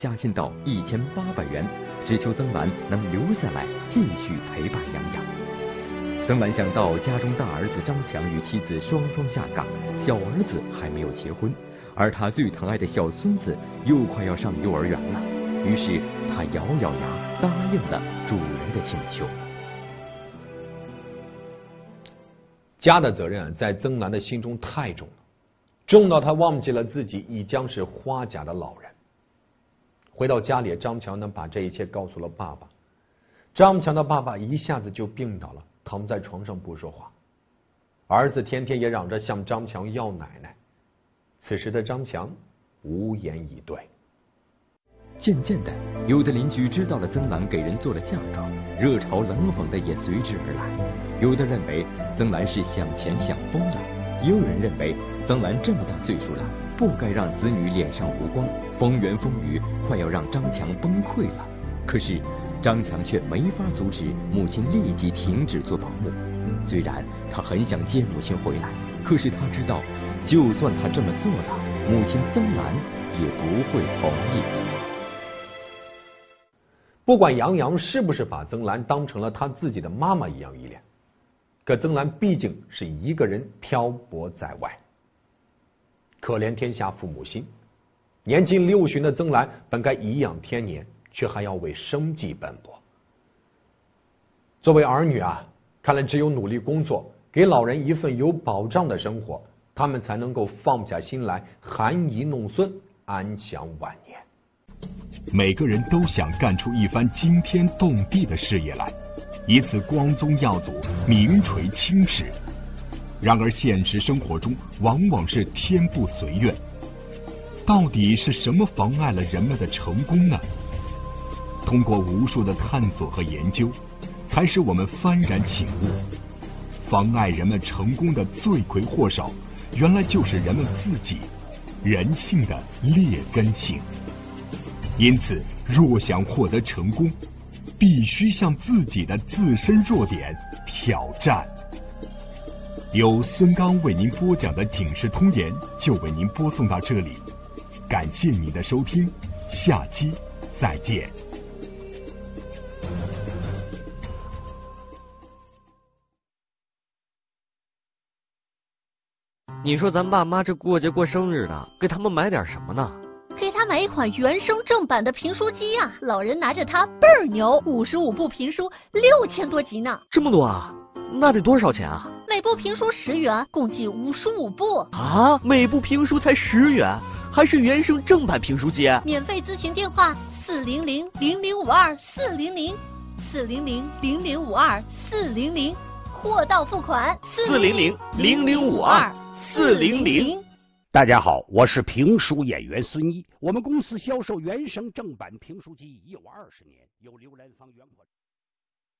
加薪到1800元，只求曾兰能留下来继续陪伴杨洋。曾兰想到家中大儿子张强与妻子双双下岗，小儿子还没有结婚，而他最疼爱的小孙子又快要上幼儿园了，于是他咬咬牙答应了主人的请求。 家的责任在曾兰的心中太重了，重到他忘记了自己已将是花甲的老人。回到家里，张强把这一切告诉了爸爸。张强的爸爸一下子就病倒了，躺在床上不说话。儿子天天也嚷着向张强要奶奶。此时的张强无言以对。 渐渐的，有的邻居知道了曾兰给人做了嫁妆，热嘲冷讽的也随之而来。有的认为曾兰是想钱想疯了，也有人认为曾兰这么大岁数了，不该让子女脸上无光，风言风语快要让张强崩溃了。可是张强却没法阻止母亲立即停止做保姆。虽然他很想接母亲回来，可是他知道，就算他这么做了，母亲曾兰也不会同意。 不管杨洋是不是把曾兰当成了他自己的妈妈一样依恋，可曾兰毕竟是一个人漂泊在外。可怜天下父母心，年近60的曾兰本该颐养天年，却还要为生计奔波。作为儿女看来只有努力工作，给老人一份有保障的生活，他们才能够放下心来含饴弄孙，安享晚年。 每个人都想干出一番惊天动地的事业来，以此光宗耀祖，名垂青史。然而现实生活中往往是天不随愿，到底是什么妨碍了人们的成功呢？通过无数的探索和研究，才使我们幡然醒悟，妨碍人们成功的罪魁祸首，原来就是人们自己，人性的劣根性。因此，若想获得成功，必须向自己的自身弱点挑战。由孙刚为您播讲的《警世通言》就为您播送到这里，感谢您的收听，下期再见。 你说咱爸妈这过节过生日的，给他们买点什么呢？ 给他买一款原声正版的评书机呀，老人拿着它倍儿牛，55部评书6000多集呢。 这么多啊？那得多少钱啊？ 每部评书10元，共计55部啊！每部评书才10元，还是原声正版评书机？ 免费咨询电话400-0052-400，400-0052-400，货到付款 400-0052-400。 大家好，我是评书演员孙一，我们公司销售原声正版评书机已有20年，有刘兰芳、袁阔。